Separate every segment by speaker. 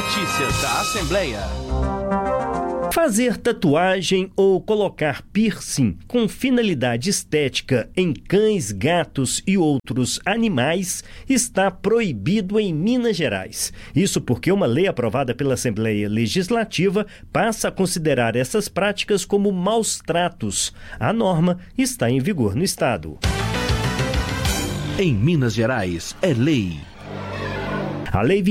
Speaker 1: Notícias da Assembleia.
Speaker 2: Fazer tatuagem ou colocar piercing com finalidade estética em cães, gatos e outros animais está proibido em Minas Gerais. Isso porque uma lei aprovada pela Assembleia Legislativa passa a considerar essas práticas como maus tratos. A norma está em vigor no estado.
Speaker 1: Em Minas Gerais, é lei.
Speaker 2: A Lei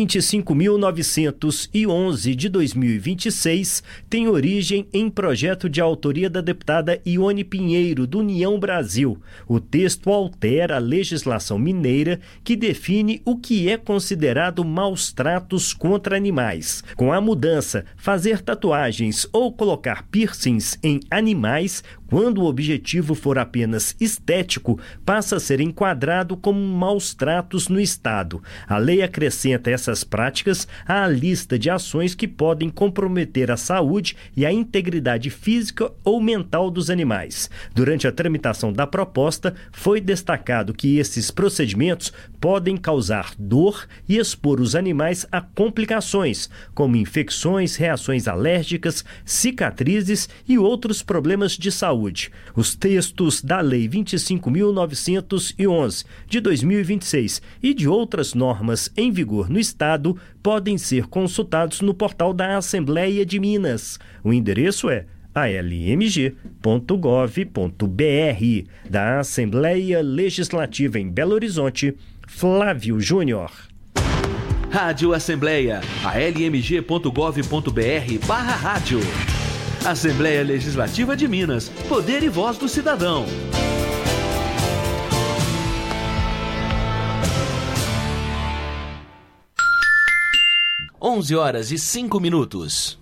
Speaker 2: 25.911 de 2026 tem origem em projeto de autoria da deputada Ione Pinheiro, do União Brasil. O texto altera a legislação mineira que define o que é considerado maus tratos contra animais. Com a mudança, fazer tatuagens ou colocar piercings em animais, quando o objetivo for apenas estético, passa a ser enquadrado como maus tratos no Estado. A lei acrescenta essas práticas à lista de ações que podem comprometer a saúde e a integridade física ou mental dos animais. Durante a tramitação da proposta, foi destacado que esses procedimentos podem causar dor e expor os animais a complicações, como infecções, reações alérgicas, cicatrizes e outros problemas de saúde. Os textos da Lei 25.911 de 2026 e de outras normas em vigor no Estado podem ser consultados no portal da Assembleia de Minas. O endereço é almg.gov.br. Da Assembleia Legislativa em Belo Horizonte, Flávio Júnior.
Speaker 1: Rádio Assembleia, almg.gov.br/rádio. Assembleia Legislativa de Minas, poder e voz do cidadão. 11 horas e 5 minutos.